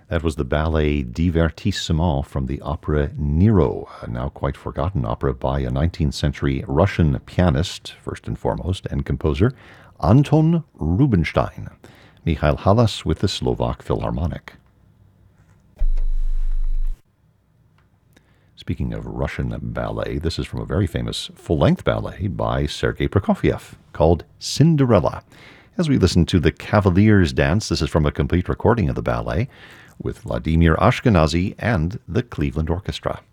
That was the ballet Divertissement from the opera Nero, a now quite forgotten opera by a 19th century Russian pianist, first and foremost, and composer, Anton Rubinstein. Mikhail Halas with the Slovak Philharmonic. Speaking of Russian ballet, this is from a very famous full-length ballet by Sergei Prokofiev called Cinderella. As we listen to the Cavaliers Dance, this is from a complete recording of the ballet with Vladimir Ashkenazy and the Cleveland Orchestra.